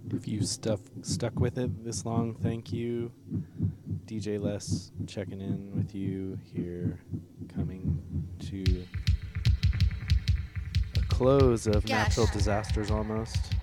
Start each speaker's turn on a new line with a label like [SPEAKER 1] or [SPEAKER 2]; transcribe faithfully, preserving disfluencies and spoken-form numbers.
[SPEAKER 1] If you stuff stuck with it this long, thank you. D J Les checking in with you here, coming to a close of
[SPEAKER 2] Gosh.
[SPEAKER 1] natural disasters almost.